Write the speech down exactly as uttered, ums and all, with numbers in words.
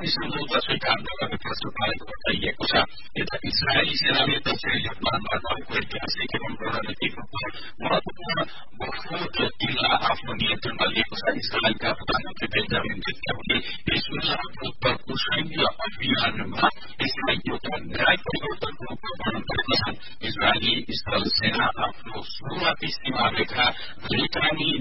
शान्ति सम्झौता स्वीकार गर्ने पक्षपात बताइएको छ। यता इजरायली सेनाले दक्षिणी लेबनानमा भएको ऐतिहासिक एवं रणनीतिक रूपमा महत्वपूर्ण बखोत जिल्ला आफ्नो नियन्त्रणमा लिएको छ। इजरायलका प्रधानमन्त्री बेन्जामिन नेतन्याहुले हिजबुल्लाह विरुद्धको सैन्य अभियानमा यसलाई एउटा न्याय परिवर्तनको रूपमा वर्णन गरेका छन्। इजरायली स्थल सेना आफ्नो शुरूआती सीमा रेखा लिटानी